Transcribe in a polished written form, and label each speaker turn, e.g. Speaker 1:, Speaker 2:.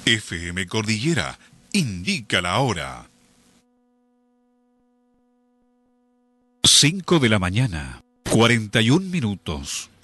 Speaker 1: FM Cordillera indica la hora. 5 de la mañana, 41 minutos.